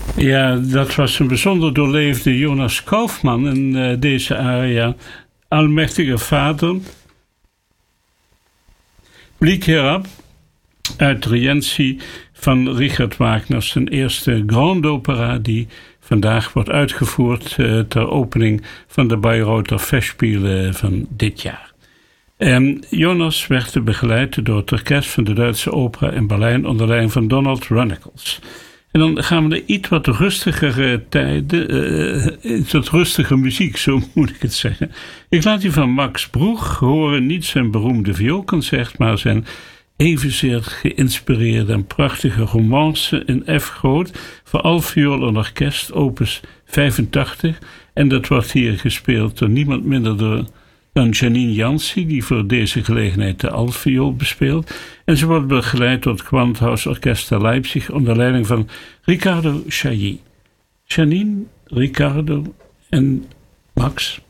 Ja, dat was een bijzonder doorleefde Jonas Kaufmann in deze aria. Almachtige Vader, blik herab uit Rienzi van Richard Wagner, zijn eerste grande opera die vandaag wordt uitgevoerd ter opening van de Bayreuther Festspiele van dit jaar. Jonas werd begeleid door het orkest van de Duitse Opera in Berlijn onder leiding van Donald Runnicles. En dan gaan we naar iets wat rustigere tijden, iets wat rustige muziek, zo moet ik het zeggen. Ik laat u van Max Bruch horen, niet zijn beroemde vioolconcert, maar zijn evenzeer geïnspireerde en prachtige romance in F groot voor altviool en orkest, opus 85. En dat wordt hier gespeeld door niemand minder dan Janine Jansi, die voor deze gelegenheid de altviool bespeelt. En ze wordt begeleid door het Gewandhaus Orchester Leipzig onder leiding van Riccardo Chailly. Janine, Riccardo en Max.